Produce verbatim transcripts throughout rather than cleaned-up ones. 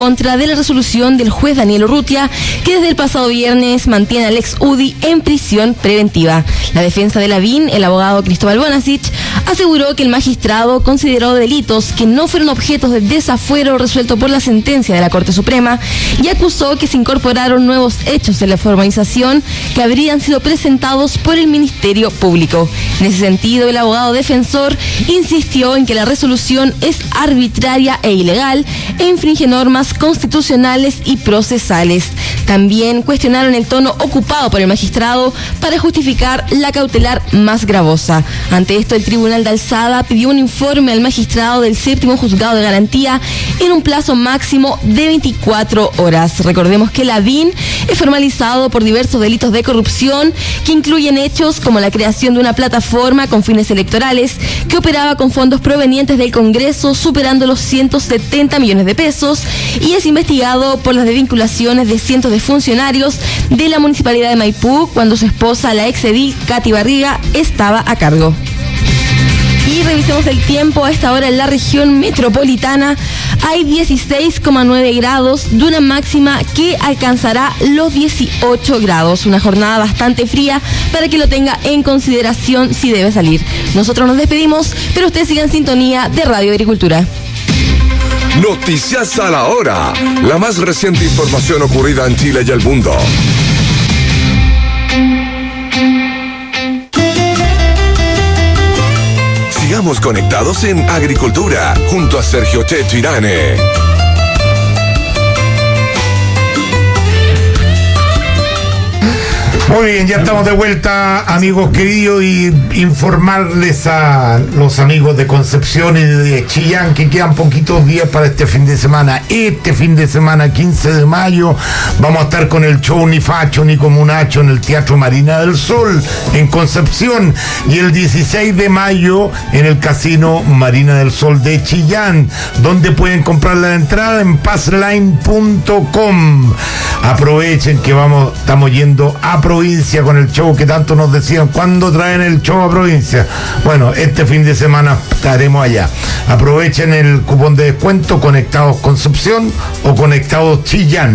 contra de la resolución del juez Daniel Urrutia, que desde el pasado viernes mantiene al ex U D I en prisión preventiva. La defensa de Lavín, el abogado Cristóbal Bonasich, aseguró que el magistrado consideró delitos que no fueron objetos de desafuero resuelto por la sentencia de la Corte Suprema y acusó que se incorporaron nuevos hechos en la formalización que habrían sido presentados por el Ministerio Público. En ese sentido, el abogado defensor insistió en que la resolución es arbitraria e ilegal e infringe normas constitucionales y procesales. También cuestionaron el tono ocupado por el magistrado para justificar la cautelar más gravosa. Ante esto, el Tribunal de Alzada pidió un informe al magistrado del séptimo juzgado de garantía en un plazo máximo de veinticuatro horas. Recordemos que Lavín es formalizado por diversos delitos de corrupción que incluyen hechos como la creación de una plataforma con fines electorales que operaba con fondos provenientes del Congreso superando los ciento setenta millones de pesos y es investigado por las desvinculaciones de cientos de funcionarios de la Municipalidad de Maipú cuando su esposa, la ex edil Katy Barriga, estaba a cargo. Y revisemos el tiempo. A esta hora en la región metropolitana hay dieciséis coma nueve grados de una máxima que alcanzará los dieciocho grados. Una jornada bastante fría para que lo tenga en consideración si debe salir. Nosotros nos despedimos, pero usted siga en sintonía de Radio Agricultura. Noticias a la hora. La más reciente información ocurrida en Chile y el mundo. Sigamos conectados en Agricultura junto a Sergio Checho Irane. Muy bien, ya estamos de vuelta, amigos queridos, y informarles a los amigos de Concepción y de Chillán que quedan poquitos días para este fin de semana. Este fin de semana, quince de mayo, vamos a estar con el show Ni Facho ni Comunacho en el Teatro Marina del Sol, en Concepción, y el dieciséis de mayo en el Casino Marina del Sol de Chillán, donde pueden comprar la entrada en passline punto com. Aprovechen que vamos, estamos yendo a provincia con el show que tanto nos decían. ¿Cuándo traen el show a provincia? Bueno, este fin de semana estaremos allá. Aprovechen el cupón de descuento Conectados Concepción o Conectados Chillán.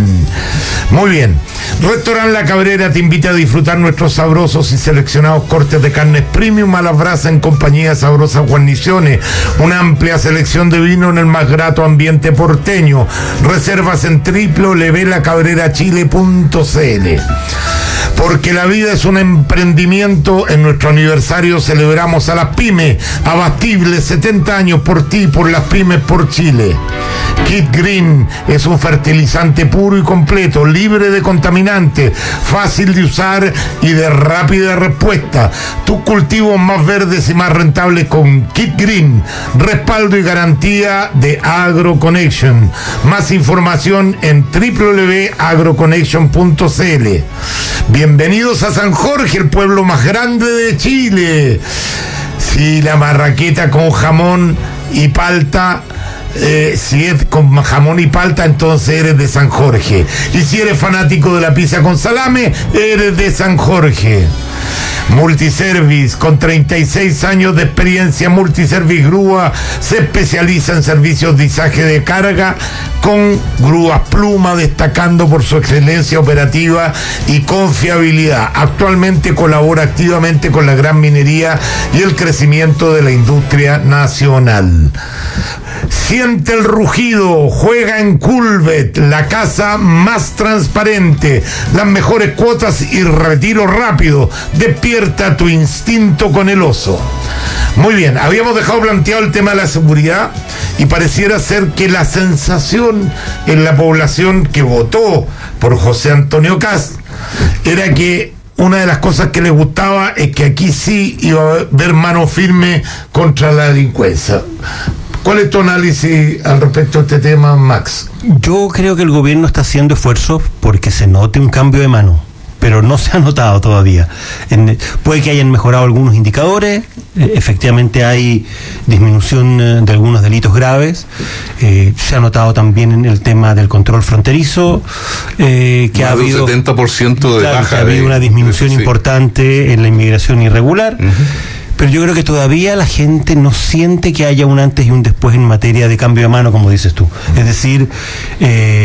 Muy bien. Restaurant La Cabrera te invita a disfrutar nuestros sabrosos y seleccionados cortes de carnes premium a la brasa en compañía de sabrosas guarniciones. Una amplia selección de vino en el más grato ambiente porteño. Reservas en doble u doble u doble u punto la cabrera chile punto c l. Porque la vida es un emprendimiento, en nuestro aniversario celebramos a las pymes. Abastible, setenta años por ti, por las pymes, por Chile. Kit Green es un fertilizante puro y completo, libre de contaminantes, fácil de usar y de rápida respuesta. Tus cultivos más verdes y más rentables con Kit Green. Respaldo y garantía de AgroConnection. Más información en doble u doble u doble u punto agroconnection punto c l. Bienvenidos a San Jorge, el pueblo más grande de Chile. Sí, la marraqueta con jamón y palta. Eh, si es con jamón y palta, entonces eres de San Jorge. Y si eres fanático de la pizza con salame, eres de San Jorge. Multiservice, con treinta y seis años de experiencia, Multiservice Grúa se especializa en servicios de izaje de carga con grúas Pluma, destacando por su excelencia operativa y confiabilidad. Actualmente colabora activamente con la gran minería y el crecimiento de la industria nacional. Siente el rugido, juega en Culvet, la casa más transparente, las mejores cuotas y retiro rápido. Despierta tu instinto con el oso. Muy bien, habíamos dejado planteado el tema de la seguridad y pareciera ser que la sensación en la población que votó por José Antonio Kast era que una de las cosas que les gustaba es que aquí sí iba a haber mano firme contra la delincuencia. ¿Cuál es tu análisis al respecto de este tema, Max? Yo creo que el gobierno está haciendo esfuerzos porque se note un cambio de mano, pero no se ha notado todavía. En, puede que hayan mejorado algunos indicadores, eh, efectivamente hay disminución eh, de algunos delitos graves, eh, se ha notado también en el tema del control fronterizo, eh, que más ha habido un setenta por ciento de claro, baja. Que ha habido de, una disminución de, sí. importante en la inmigración irregular. Uh-huh. pero yo creo que todavía la gente no siente que haya un antes y un después en materia de cambio de mano, como dices tú. Es decir, eh,